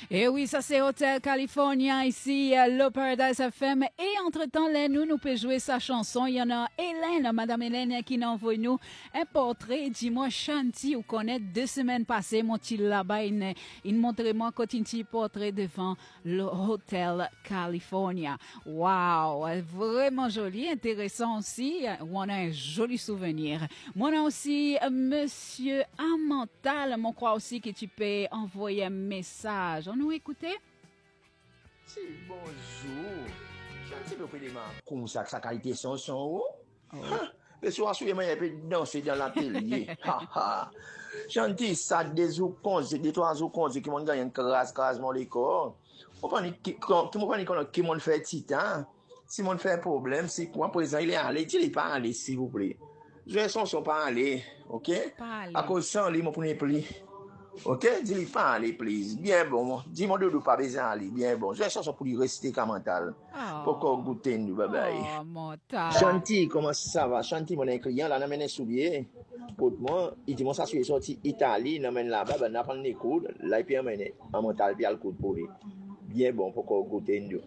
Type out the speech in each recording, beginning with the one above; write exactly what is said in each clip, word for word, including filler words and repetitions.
Et oui, ça c'est Hotel California ici à Le Paradise F M. Et entre-temps, là, nous, nous pouvons jouer sa chanson. Il y en a Hélène, Madame Hélène, qui nous envoie nous un portrait. Dis-moi, Chanty, ou connaît deux semaines passées, mon petit là-bas, il, il montrait moi quand un petit portrait devant le Hotel California. Waouh, vraiment joli, intéressant aussi. On a un joli souvenir. Moi, on a aussi euh, Monsieur Amantal, mon crois aussi que tu peux envoyer un message. On nous écouter? Si, bonjour. J'ai un petit peu pris des mains. Comme ça, que sa qualité son son. Oh. Le soir, souvent, il peut danser dans l'atelier. Chanty, ça, des ou cons, des trois ou cons qui m'ont gagné une crasse, crasse, mon corps. Vous comprenez, qui m'ont fait titan. Si m'ont fait un problème, c'est quoi, présent, il est allé. Il n'est pas allé, s'il vous plaît. Je ne sont pas allés, ok? Pas allé. À cause de ça, il m'a pris pli. Ok? Dis-lui pas aller, please. Bien bon. Dis-moi de pas besoin aller. Bien bon. Je vais chercher pour lui rester comme mental. Oh. Pour qu'on goûte nous, bye bye. Oh, mental. Chanty, comment ça va? Chanty, mon client, là, n'a mené soulier. Pour moi, il dit, moi, ça, suis sorti Italie, n'a mené là-bas, ben, n'a pas les coudes. Là, il peut amener un mental, bien le coup pour lui. Bien bon, pour qu'on goûte nous.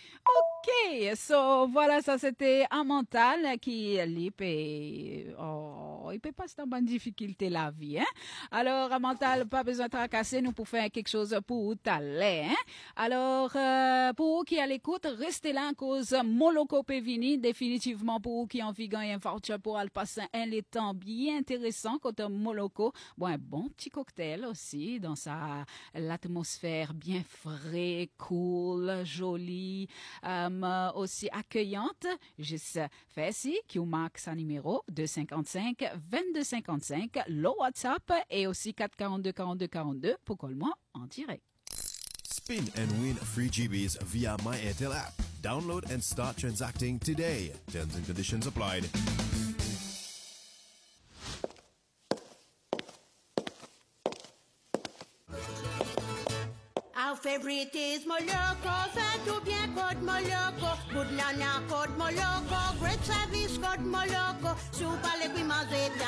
Ok, so voilà, ça c'était un mental qui lui peut, oh, il peut passer dans bonne difficulté la vie, hein. Alors, un mental, pas besoin de tracasser, nous pour faire quelque chose pour t'aller, hein. Alors, euh, pour vous qui à l'écoute, restez là en cause Moloko Pevini, définitivement pour vous qui ont envie de gagner un voucher pour aller passer un temps bien intéressant côté Moloko. Bon, un bon petit cocktail aussi dans sa, l'atmosphère bien frais, cool, jolie. Um, aussi accueillante, juste fait ici, qui vous marque sa numéro deux cinquante-cinq vingt-deux cinquante-cinq, le WhatsApp et aussi quatre quarante-deux quarante-deux quarante-deux pour call-moi en direct. Spin and win free G Bs via My Airtel app. Download and start transacting today. Terms and conditions applied. Our favorite is Moloko, fait tout bien code Moloko, good nana code Moloko, great service code Moloko, super les